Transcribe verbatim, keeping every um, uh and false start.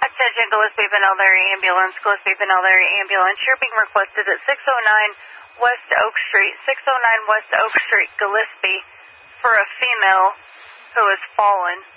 Attention, Gillespie Benelary Ambulance, Gillespie Benelary Ambulance. You're being requested at six oh nine West Oak Street, six oh nine West Oak Street, Gillespie, for a female who has fallen.